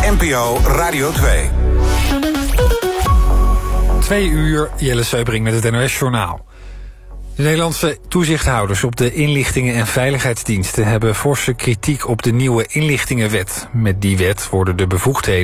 NPO Radio 2. 2 uur, Jelle Seubring met het NOS-journaal. De Nederlandse toezichthouders op de inlichtingen- en veiligheidsdiensten hebben forse kritiek op de nieuwe inlichtingenwet. Met die wet worden de bevoegdheden